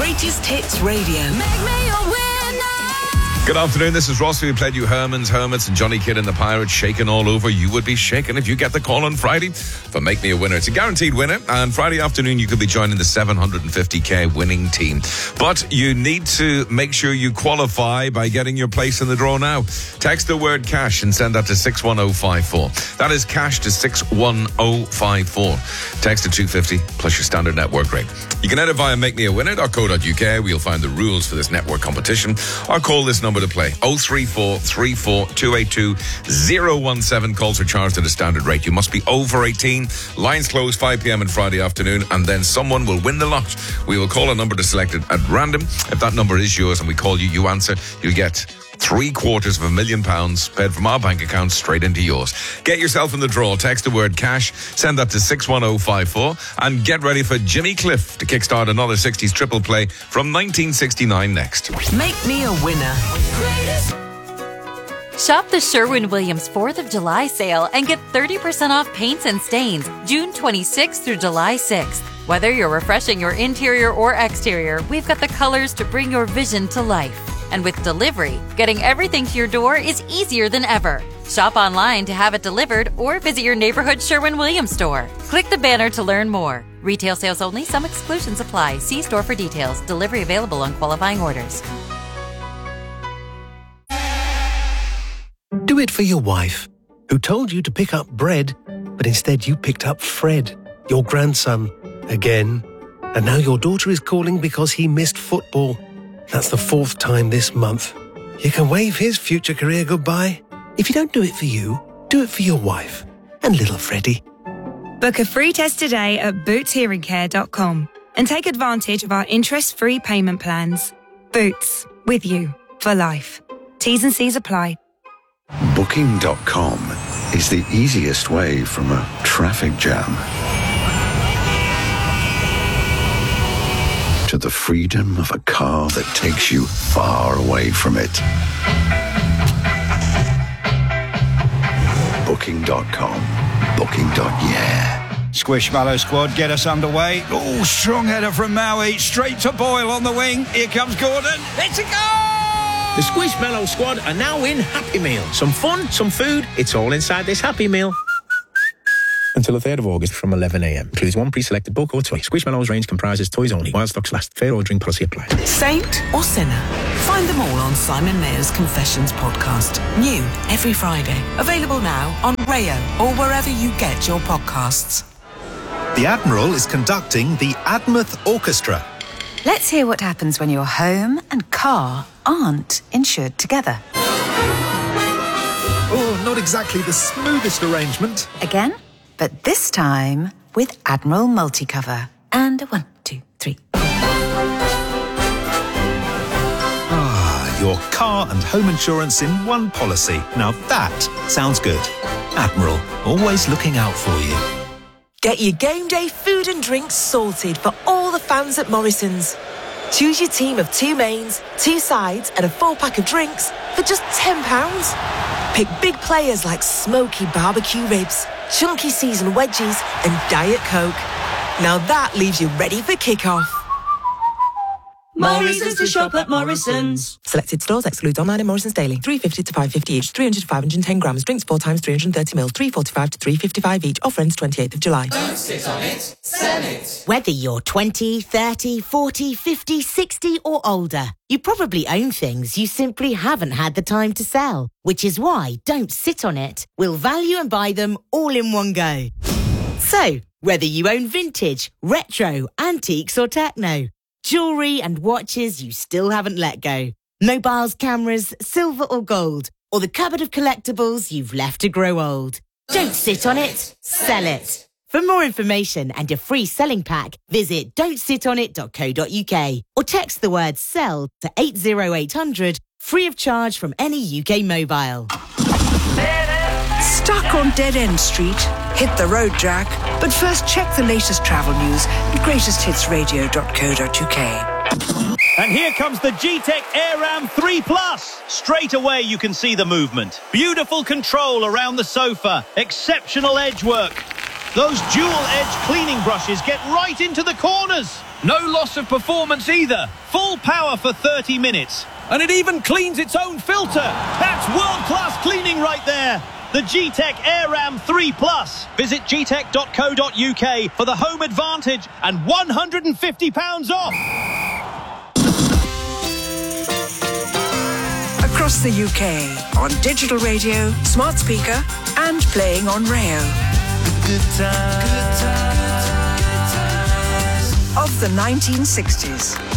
Greatest Hits Radio. Make me a winner. Good afternoon, this is Ross. We played you Herman's Hermits and Johnny Kidd and the Pirates, Shaken All Over. You would be shaken if you get the call on Friday for Make Me a Winner. It's a guaranteed winner, and Friday afternoon you could be joining the 750k winning team. But you need to make sure you qualify by getting your place in the draw now. Text the word cash and send that to 61054. That is cash to 61054. Text to 250 plus your standard network rate. You can enter via makemeawinner.co.uk where you'll find the rules for this network competition, or call this number to play 034 34 282 017. Calls are charged at a standard rate. You must be over 18. Lines close 5 p.m. on Friday afternoon, and then someone will win the lot. We will call a number to select it at random. If that number is yours and we call you, you answer, you'll get £750,000 paid from our bank account straight into yours. Get yourself in the draw. Text the word cash, send that to 61054, and get ready for Jimmy Cliff to kickstart another 60s triple play from 1969 next. Make me a winner. Shop the Sherwin-Williams 4th of July sale and get 30% off paints and stains June 26th through July 6th. Whether you're refreshing your interior or exterior, we've got the colors to bring your vision to life. And with delivery, getting everything to your door is easier than ever. Shop online to have it delivered or visit your neighborhood Sherwin-Williams store. Click the banner to learn more. Retail sales only. Some exclusions apply. See store for details. Delivery available on qualifying orders. Do it for your wife, who told you to pick up bread, but instead you picked up Fred, your grandson, again. And now your daughter is calling because he missed football. That's the 4th time this month. You can wave his future career goodbye. If you don't do it for you, do it for your wife and little Freddie. Book a free test today at bootshearingcare.com and take advantage of our interest-free payment plans. Boots, with you for life. T's and C's apply. Booking.com is the easiest way from a traffic jam to the freedom of a car that takes you far away from it. Booking.com. Booking.yeah. Squishmallow squad, get us underway. Oh, strong header from Maui. Straight to Boyle on the wing. Here comes Gordon. It's a goal! The Squishmallow squad are now in Happy Meal. Some fun, some food. It's all inside this Happy Meal. Until the 3rd of August from 11 a.m. Includes one pre-selected book or toy. Squishmallows range comprises toys only. While stocks last. Fair ordering policy applied. Saint or sinner? Find them all on Simon Mayer's Confessions podcast. New every Friday. Available now on Rayo or wherever you get your podcasts. The Admiral is conducting the Admouth Orchestra. Let's hear what happens when your home and car aren't insured together. Oh, not exactly the smoothest arrangement. Again? But this time with Admiral Multicover. And 1, 2, 3. Ah, your car and home insurance in one policy. Now that sounds good. Admiral, always looking out for you. Get your game day food and drinks sorted for all the fans at Morrison's. Choose your team of 2 mains, 2 sides and a 4-pack of drinks for just £10. Pick big players like smoky barbecue ribs, chunky seasoned wedges and Diet Coke. Now that leaves you ready for kick-off. Morrison's to shop at Morrison's. Selected stores excludes online and Morrison's daily. 350 to 550 each, 300 to 510 grams. Drinks 4 times 330 mils, 345 to 355 each. Offer ends 28th of July. Don't sit on it, sell it. Whether you're 20, 30, 40, 50, 60 or older, you probably own things you simply haven't had the time to sell. Which is why Don't Sit On It will value and buy them all in one go. So, whether you own vintage, retro, antiques or techno, jewellery and watches you still haven't let go, mobiles, cameras, silver or gold, or the cupboard of collectibles you've left to grow old. Don't sit on it, sell it. For more information and a free selling pack, visit don'tsitonit.co.uk or text the word SELL to 80800, free of charge from any UK mobile. Stuck on Dead End Street? Hit the road, Jack. But first check the latest travel news at greatesthitsradio.co.uk. And here comes the G-Tech AirRam 3 Plus. Straight away you can see the movement. Beautiful control around the sofa. Exceptional edge work. Those dual-edge cleaning brushes get right into the corners. No loss of performance either. Full power for 30 minutes. And it even cleans its own filter. That's world-class cleaning right there. The G-Tech AirRam 3 Plus. Visit gtech.co.uk for the home advantage and £150 off. Across the UK, on digital radio, smart speaker, and playing on Rayo. Good times. Of the 1960s.